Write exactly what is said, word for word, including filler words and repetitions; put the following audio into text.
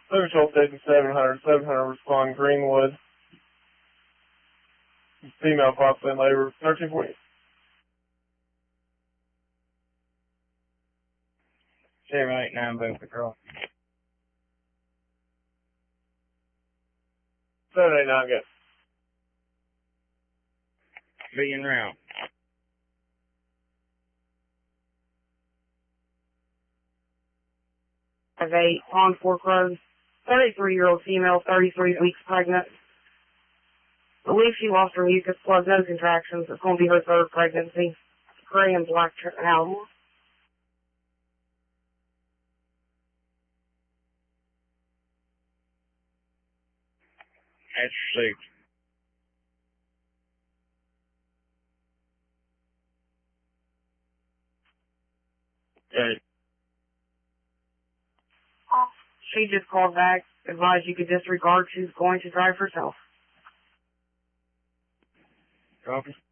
Clear Patrol Station seven hundred. seven hundred respond Greenwood. Female possibly in labor. thirteen forty. seven eight nine Boom Patrol. seven eight nine, go. Being round. Five eight on Fork Road. thirty-three-year-old female, thirty-three weeks pregnant. Believe she lost her mucus plug, no contractions. It's going to be her third pregnancy. Gray and black animal. That's six. Okay. She just called back, advised you could disregard. She's going to drive herself. Copy.